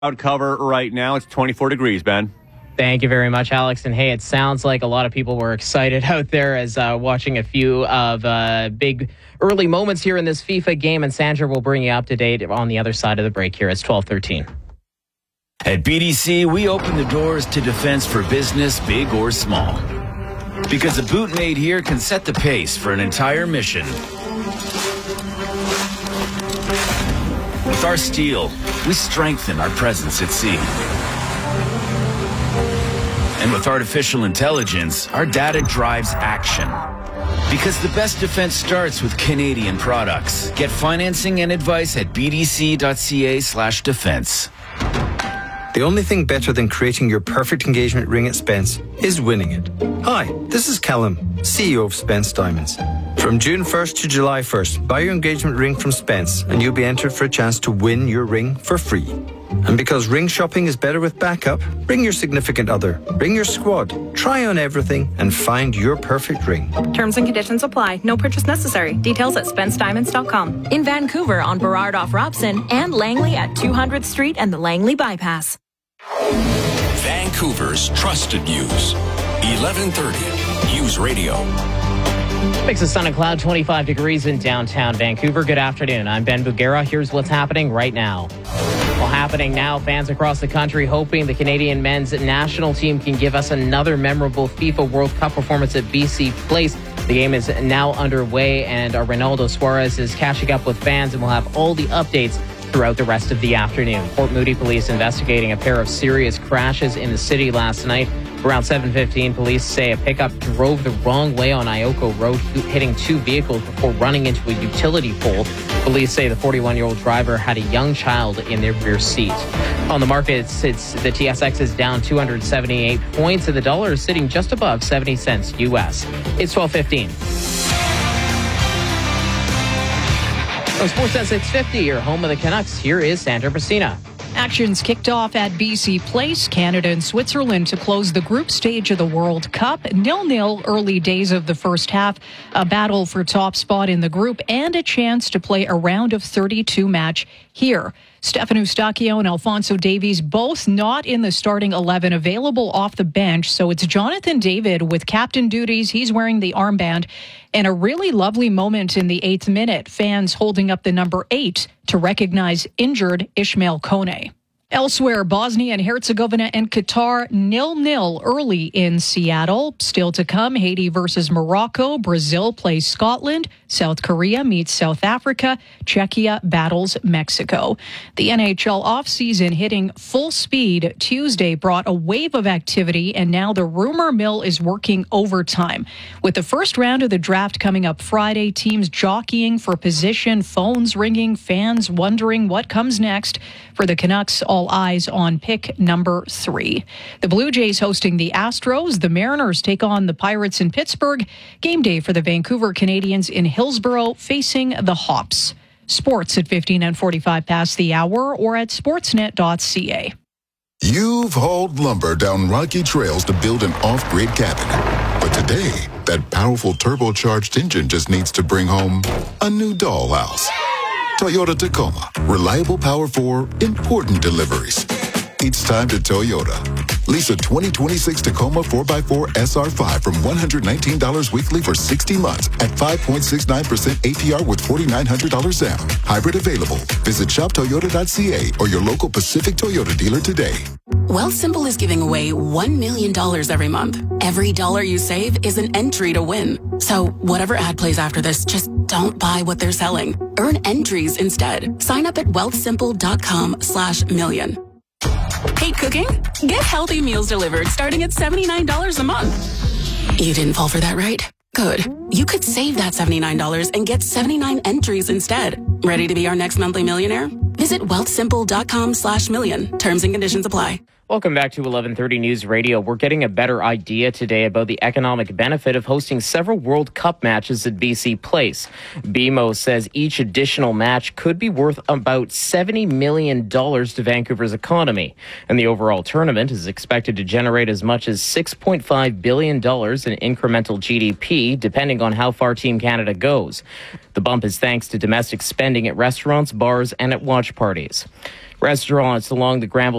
Cloud cover right now. It's 24 degrees, Ben. Thank you very much, Alex. And hey, it sounds like a lot of people were excited out there as watching a few of big early moments here in this FIFA game. And Sandra will bring you up to date on the other side of the break here. It's 12:13. At BDC, we open the doors to defense for business, big or small. Because a boot made here can set the pace for an entire mission. With our steel, we strengthen our presence at sea. And with artificial intelligence, our data drives action. Because the best defense starts with Canadian products. Get financing and advice at bdc.ca/defense. The only thing better than creating your perfect engagement ring at Spence is winning it. Hi, this is Callum, CEO of Spence Diamonds. From June 1st to July 1st, buy your engagement ring from Spence and you'll be entered for a chance to win your ring for free. And because ring shopping is better with backup, bring your significant other, bring your squad, try on everything and find your perfect ring. Terms and conditions apply. No purchase necessary. Details at SpenceDiamonds.com. In Vancouver on Burrard off Robson and Langley at 200th Street and the Langley Bypass. Vancouver's trusted news. 1130 News Radio. Mix of sun and cloud, 25 degrees in downtown Vancouver. Good afternoon. I'm Ben Bugera. Here's what's happening right now. Well, happening now, fans across the country hoping the Canadian men's national team can give us another memorable FIFA World Cup performance at BC Place. The game is now underway, and Ronaldo Suarez is catching up with fans, and we'll have all the updates throughout the rest of the afternoon. Port Moody police investigating a pair of serious crashes in the city last night. Around 7:15, police say a pickup drove the wrong way on Ioko Road, hitting two vehicles before running into a utility pole. Police say the 41-year-old driver had a young child in their rear seat. On the market, the TSX is down 278 points, and the dollar is sitting just above 70 cents U.S. It's 12:15. Sportsnet 650, your home of the Canucks. Here is Sandra Brasina. Actions kicked off at BC Place, Canada and Switzerland to close the group stage of the World Cup. 0-0 early days of the first half, a battle for top spot in the group and a chance to play a round of 32 match here. Stefan Eustáquio and Alphonso Davies both not in the starting 11, available off the bench. So it's Jonathan David with captain duties. He's wearing the armband. And a really lovely moment in the 8th minute. Fans holding up the number 8 to recognize injured Ishmael Kone. Elsewhere, Bosnia and Herzegovina and Qatar 0-0 early in Seattle. Still to come, Haiti versus Morocco. Brazil plays Scotland. South Korea meets South Africa. Czechia battles Mexico. The NHL offseason hitting full speed Tuesday brought a wave of activity, and now the rumor mill is working overtime. With the first round of the draft coming up Friday, teams jockeying for position, phones ringing, fans wondering what comes next. For the Canucks, all eyes on pick number 3. The Blue Jays hosting the Astros. The Mariners take on the Pirates in Pittsburgh. Game day for the Vancouver Canadians in Hillsborough facing the Hops. Sports at 15 and 45 past the hour or at sportsnet.ca. You've hauled lumber down rocky trails to build an off-grid cabin. But today, that powerful turbocharged engine just needs to bring home a new dollhouse. Toyota Tacoma. Reliable power for important deliveries. It's time to Toyota. Lease a 2026 Tacoma 4x4 SR5 from $119 weekly for 60 months at 5.69% APR with $4,900 down. Hybrid available. Visit shoptoyota.ca or your local Pacific Toyota dealer today. Wealthsimple is giving away $1 million every month. Every dollar you save is an entry to win. So whatever ad plays after this, just don't buy what they're selling. Earn entries instead. Sign up at wealthsimple.com/million. Hate cooking? Get healthy meals delivered starting at $79 a month. You didn't fall for that, right? Good. You could save that $79 and get 79 entries instead. Ready to be our next monthly millionaire? Visit wealthsimple.com/million. Terms and conditions apply. Welcome back to 1130 News Radio. We're getting a better idea today about the economic benefit of hosting several World Cup matches at BC Place. BMO says each additional match could be worth about $70 million to Vancouver's economy. And the overall tournament is expected to generate as much as $6.5 billion in incremental GDP, depending on how far Team Canada goes. The bump is thanks to domestic spending at restaurants, bars, and at watch parties. Restaurants along the Granville